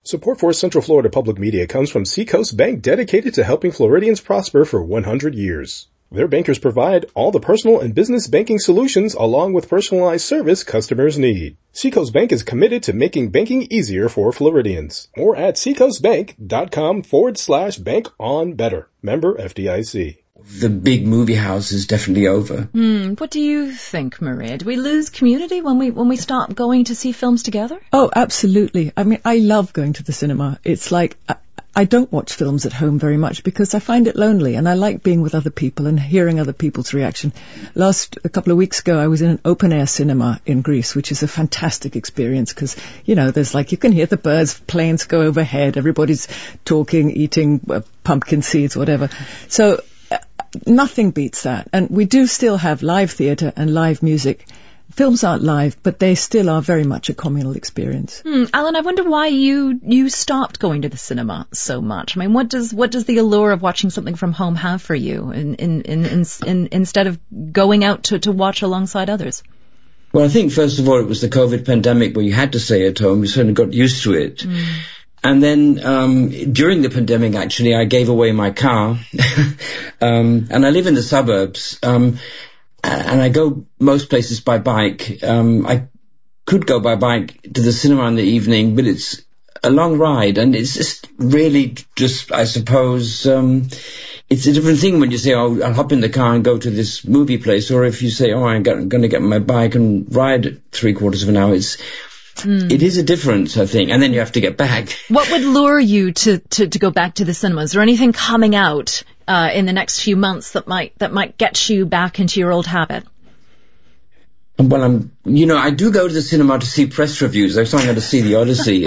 Support for Central Florida Public Media comes from Seacoast Bank, dedicated to helping Floridians prosper for 100 years. Their bankers provide all the personal and business banking solutions along with personalized service customers need. Seacoast Bank is committed to making banking easier for Floridians. More at seacoastbank.com/bank on better. Member FDIC. The big movie house is definitely over. What do you think, Maria? Do we lose community when we stop going to see films together? Oh, absolutely. I mean, I love going to the cinema. It's like I don't watch films at home very much because I find it lonely, and I like being with other people and hearing other people's reaction. A couple of weeks ago, I was in an open-air cinema in Greece, which is a fantastic experience because, there's you can hear the birds, planes go overhead, everybody's talking, eating pumpkin seeds, whatever. So nothing beats that. And we do still have live theatre and live music. Films aren't live, but they still are very much a communal experience. Alan, I wonder why you stopped going to the cinema so much. I mean, what does the allure of watching something from home have for you instead of going out to watch alongside others? Well, I think, first of all, it was the COVID pandemic where you had to stay at home. You certainly got used to it. And then during the pandemic, actually, I gave away my car. And I live in the suburbs. And I go most places by bike. I could go by bike to the cinema in the evening, but it's a long ride, and it's just really I suppose, it's a different thing when you say, oh, I'll hop in the car and go to this movie place, or if you say, oh, I'm going to get my bike and ride 3/4 of an hour. It is a difference, I think, and then you have to get back. What would lure you to go back to the cinema? Is there anything coming out in the next few months that might get you back into your old habit? Well, I do go to the cinema to see press reviews. I'm going to see The Odyssey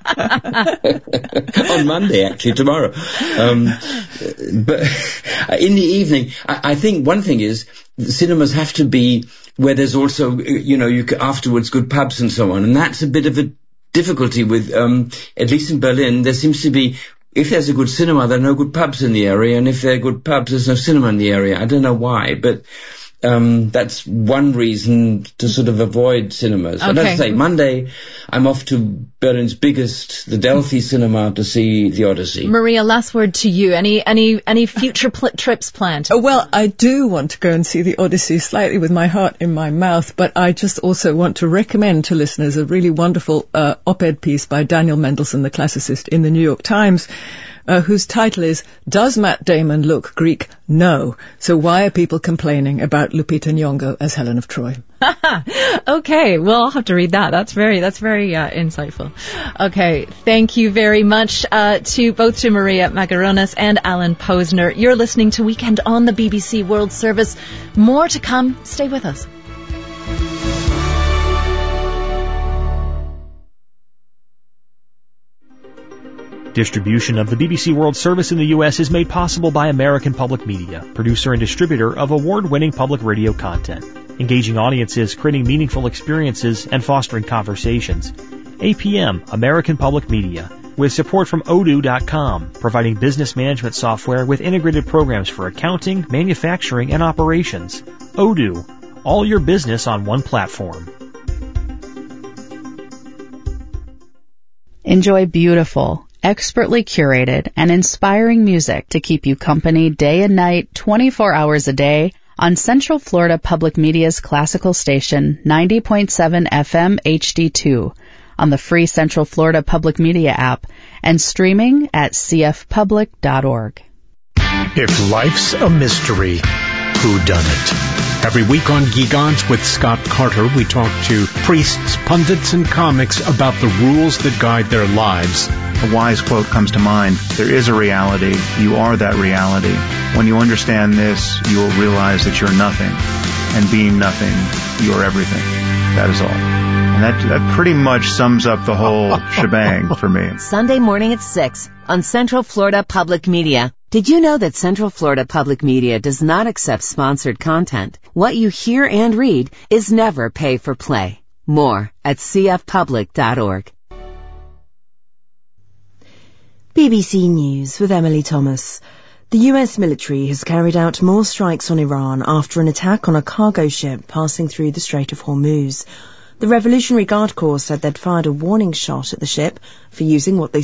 on Monday, actually, tomorrow. But in the evening, I think one thing is the cinemas have to be where there's also, you can, afterwards good pubs and so on. And that's a bit of a difficulty with, at least in Berlin, there seems to be, if there's a good cinema, there are no good pubs in the area. And if there are good pubs, there's no cinema in the area. I don't know why, but that's one reason to sort of avoid cinemas. Okay. And as I say, Monday, I'm off to Berlin's biggest, the Delphi Cinema, to see The Odyssey. Maria, last word to you. Any future trips planned? Oh, well, I do want to go and see The Odyssey slightly with my heart in my mouth, but I just also want to recommend to listeners a really wonderful op-ed piece by Daniel Mendelsohn, the classicist, in the New York Times, whose title is, Does Matt Damon Look Greek? No. So why are people complaining about Lupita Nyong'o as Helen of Troy? Okay, well, I'll have to read that. That's very insightful. Okay, thank you very much to Maria Makaronis and Alan Posner. You're listening to Weekend on the BBC World Service. More to come. Stay with us. Distribution of the BBC World Service in the U.S. is made possible by American Public Media, producer and distributor of award-winning public radio content, engaging audiences, creating meaningful experiences, and fostering conversations. APM, American Public Media, with support from Odoo.com, providing business management software with integrated programs for accounting, manufacturing, and operations. Odoo, all your business on one platform. Enjoy beautiful, expertly curated, and inspiring music to keep you company day and night, 24 hours a day, on Central Florida Public Media's classical station, 90.7 FM HD2, on the free Central Florida Public Media app, and streaming at cfpublic.org. If life's a mystery, whodunit? Every week on Gigant with Scott Carter, we talk to priests, pundits, and comics about the rules that guide their lives. A wise quote comes to mind. There is a reality. You are that reality. When you understand this, you will realize that you're nothing. And being nothing, you are everything. That is all. And that pretty much sums up the whole shebang for me. Sunday morning at 6 on Central Florida Public Media. Did you know that Central Florida Public Media does not accept sponsored content? What you hear and read is never pay for play. More at cfpublic.org. BBC News with Emily Thomas. The US military has carried out more strikes on Iran after an attack on a cargo ship passing through the Strait of Hormuz. The Revolutionary Guard Corps said they'd fired a warning shot at the ship for using what they